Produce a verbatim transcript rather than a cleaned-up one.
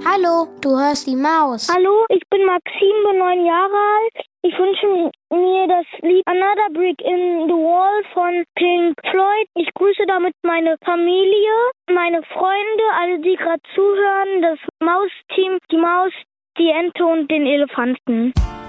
Hallo, du hörst die Maus. Hallo, ich bin Maxim, bin neun Jahre alt. Ich wünsche mir das Lied Another Brick in the Wall von Pink Floyd. Ich grüße damit meine Familie, meine Freunde, alle, die gerade zuhören, das Mausteam, die Maus, die Ente und den Elefanten.